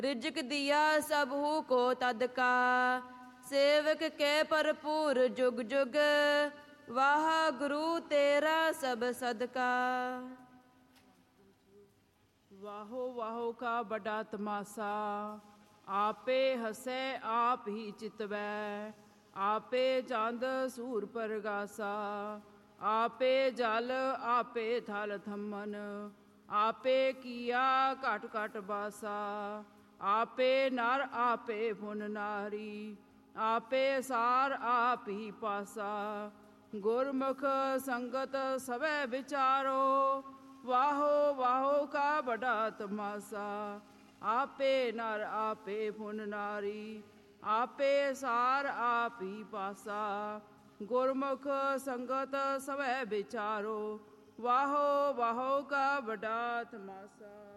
ਰਿਜਕ ਦਿਆ ਸਭੂ ਕੋ ਤਦ ਕਾ, ਸੇਵਕ ਕੇ ਭਰਪੂਰ ਜੁਗ ਜੁਗ, ਵਾਹਿਗੁਰੂ ਤੇਰਾ ਸਭ ਸਦਕਾ। ਵਾਹੋ ਵਾਹੋ ਕਾ ਬੜਾ ਤਮਾਸਾ, ਆਪੇ ਹਸੈ ਆਪ ਹੀ ਚਿਤਵੈ, ਆਪੇ ਚੰਦ ਸੂਰ ਪਰਗਾਸਾ, ਆਪੇ ਜਲ ਆਪੇ ਥਲ ਥੰਮਨ, ਆਪੇ ਕੀਆ ਘਟ ਘਟ ਬਾਸਾ, ਆਪੇ ਨਰ ਆਪੇ ਫੁਨ ਨਾਰੀ, ਆਪੇ ਸਾਰ ਆਪ ਹੀ ਪਾਸਾ, ਗੁਰਮੁਖ ਸੰਗਤ ਸਵੈ ਵਿਚਾਰੋ, ਵਾਹੋ ਵਾਹੋ ਕਾ ਬੜਾ ਤਮਾਸਾ, ਆਪੇ ਨਰ ਆਪੇ ਫੁਨ ਨਾਰੀ, ਆਪੇ ਸਾਰ ਆਪ ਹੀ ਪਾਸਾ, ਗੁਰਮੁਖ ਸੰਗਤ ਸਵੈ ਵਿਚਾਰੋ, ਵਾਹੋ ਵਾਹੋ ਕਾ ਬੜਾ ਤਮਾਸਾ।